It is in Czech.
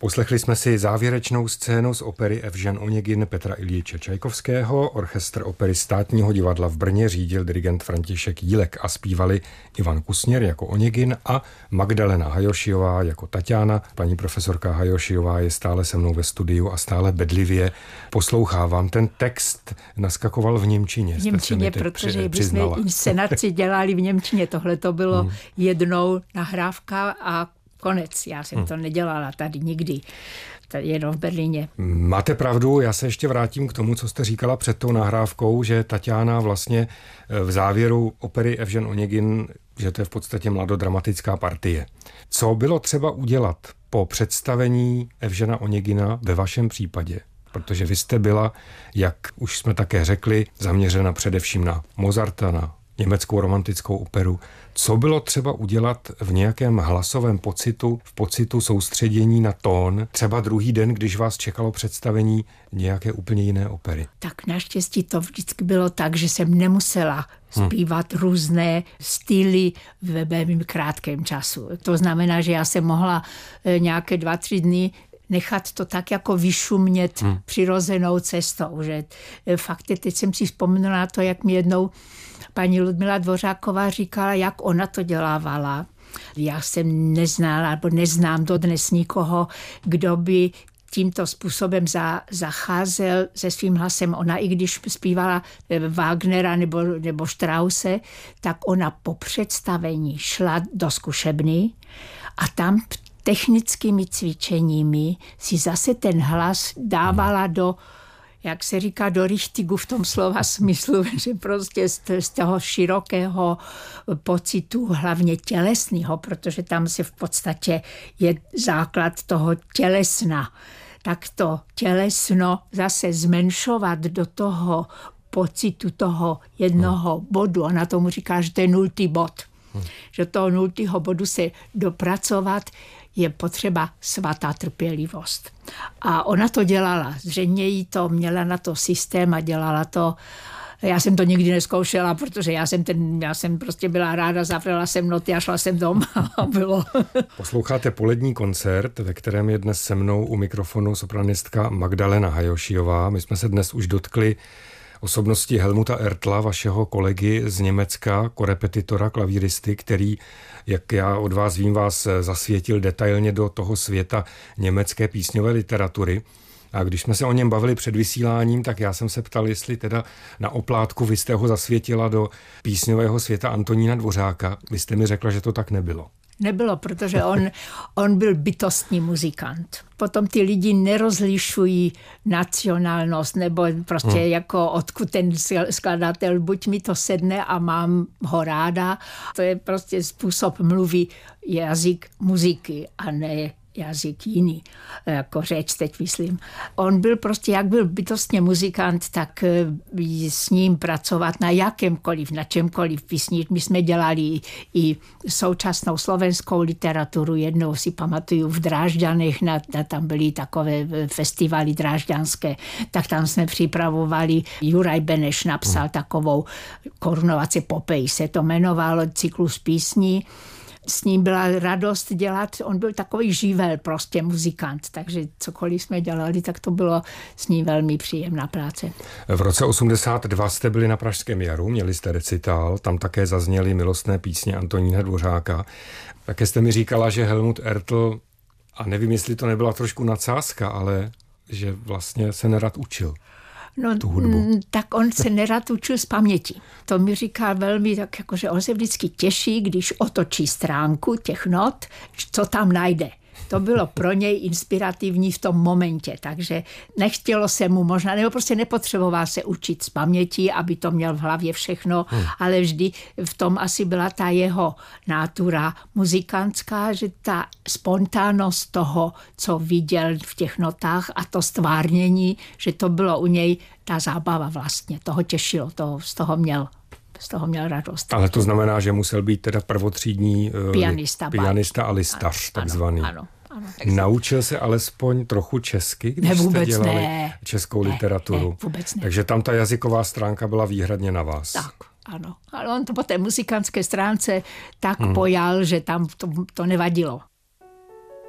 Poslechli jsme si závěrečnou scénu z opery Evžen Oněgin Petra Iljiče Čajkovského. Orchestr opery Státního divadla v Brně řídil dirigent František Jílek a zpívali Ivan Kusněr jako Oněgin a Magdalena Hajošiová jako Taťána. Paní profesorka Hajošiová je stále se mnou ve studiu a stále bedlivě poslouchávám. Ten text naskakoval v němčině. V němčině, protože jsme inscenaci dělali v němčině. Tohle to bylo jednou nahrávka a konec. Já jsem to nedělala tady nikdy. Tady jenom v Berlíně. Máte pravdu, já se ještě vrátím k tomu, co jste říkala před tou nahrávkou, že Taťána vlastně v závěru opery Evžen Oněgin, že to je v podstatě mladodramatická partie. Co bylo třeba udělat po představení Evžena Oněgina ve vašem případě? Protože vy jste byla, jak už jsme také řekli, zaměřena především na Mozarta, na německou romantickou operu. Co bylo třeba udělat v nějakém hlasovém pocitu, v pocitu soustředění na tón, třeba druhý den, když vás čekalo představení nějaké úplně jiné opery? Tak naštěstí to vždycky bylo tak, že jsem nemusela zpívat různé styly ve velmi krátkém času. To znamená, že já jsem mohla nějaké 2-3 dny nechat to tak jako vyšumět přirozenou cestou. Že fakt teď jsem si vzpomněla na to, jak mi jednou paní Ludmila Dvořáková říkala, jak ona to dělávala. Já jsem neznala, nebo neznám dodnes nikoho, kdo by tímto způsobem zacházel se svým hlasem. Ona, i když zpívala Wagnera nebo Strause, tak ona po představení šla do zkušebny a tam technickými cvičeními si zase ten hlas dávala do, jak se říká, do richtigu v tom slova smyslu, že prostě z toho širokého pocitu, hlavně tělesného, protože tam se v podstatě je základ toho tělesna. Tak to tělesno zase zmenšovat do toho pocitu toho jednoho bodu. Ona tomu říká, že to je 0. bod. Že toho 0. bodu se dopracovat je potřeba svatá trpělivost. A ona to dělala. Zřejmě jí to měla na to systém a dělala to. Já jsem to nikdy neskoušela, protože já jsem prostě byla ráda, zavřela jsem noty a šla jsem doma a bylo. Posloucháte Polední koncert, ve kterém je dnes se mnou u mikrofonu sopranistka Magdalena Hajošiová. My jsme se dnes už dotkli osobnosti Helmuta Ertla, vašeho kolegy z Německa, korepetitora, klavíristy, který, jak já od vás vím, vás zasvětil detailně do toho světa německé písňové literatury. A když jsme se o něm bavili před vysíláním, tak já jsem se ptal, jestli teda na oplátku vy jste ho zasvětila do písňového světa Antonína Dvořáka. Vy jste mi řekla, že to tak nebylo. Nebylo, protože on byl bytostný muzikant. Potom ty lidi nerozlišují nacionálnost nebo prostě jako odkud ten skladatel, buď mi to sedne a mám ho ráda. To je prostě způsob mluvy, jazyk muziky a ne jazyk jiný, jako řeč teď myslím. On byl prostě, jak byl bytostně muzikant, tak s ním pracovat na jakémkoliv, na čemkoliv písni. My jsme dělali i současnou slovenskou literaturu, jednou si pamatuju v Drážďanech, tam byly takové festivaly drážďanské, tak tam jsme připravovali, Juraj Beneš napsal takovou Korunovace Popej, se to jmenovalo, cyklus písní. S ním byla radost dělat, on byl takový živel, prostě muzikant, takže cokoliv jsme dělali, tak to bylo s ním velmi příjemná práce. V roce 82 jste byli na Pražském jaru, měli jste recitál, tam také zazněly milostné písně Antonína Dvořáka. Také jste mi říkala, že Helmut Ertl, a nevím, jestli to nebyla trošku nadsázka, ale že vlastně se nerad učil. No, tak on se nerad učil z paměti. To mi říká velmi tak, jako, že on se vždycky těší, když otočí stránku těch not, co tam najde. To bylo pro něj inspirativní v tom momentě, takže nechtělo se mu možná, nebo prostě nepotřeboval se učit z paměti, aby to měl v hlavě všechno, ale vždy v tom asi byla ta jeho nátura muzikantská, že ta spontánnost toho, co viděl v těch notách a to stvárnění, že to bylo u něj ta zábava vlastně, toho těšilo, z toho měl radost. Ale to znamená, že musel být teda prvotřídní pianista a listař, takzvaný. Ano. Naučil se alespoň trochu česky, když jste dělali českou literaturu. Vůbec ne. Takže tam ta jazyková stránka byla výhradně na vás. Tak, ano. Ale on to po té muzikantské stránce tak pojal, že tam to nevadilo.